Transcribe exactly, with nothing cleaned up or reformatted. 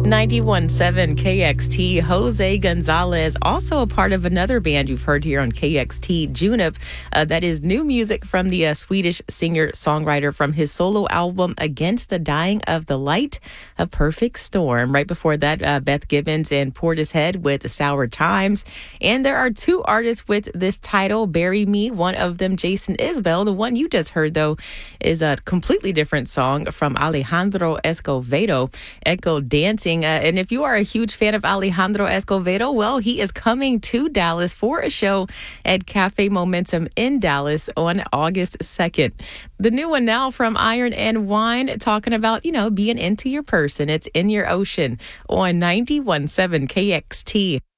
ninety-one point seven K X T, Jose Gonzalez, also a part of another band you've heard here on K X T, Junip. Uh, that is new music from the uh, Swedish singer-songwriter from his solo album, Against the Dying of the Light, A Perfect Storm. Right before that, uh, Beth Gibbons and Portishead with Sour Times. And there are two artists with this title, Bury Me. One of them, Jason Isbell. The one you just heard, though, is a completely different song from Alejandro Escovedo, Echo Dancing. Uh, and if you are a huge fan of Alejandro Escovedo, well, he is coming to Dallas for a show at Cafe Momentum in Dallas on August second. The new one now from Iron and Wine, talking about, you know, being into your person. It's In Your Ocean on ninety-one point seven K X T.